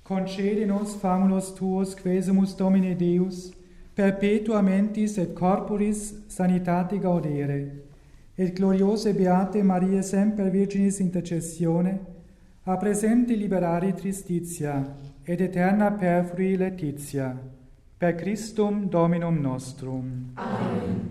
Concede nos famulus tuos, quesumus Domine Deus, perpetua mentis et corporis sanitate gaudere, et gloriose beate Maria semper Virginis intercessione, a presente liberari tristitia, et eterna perfrui laetitia, per Christum Dominum nostrum. Amen.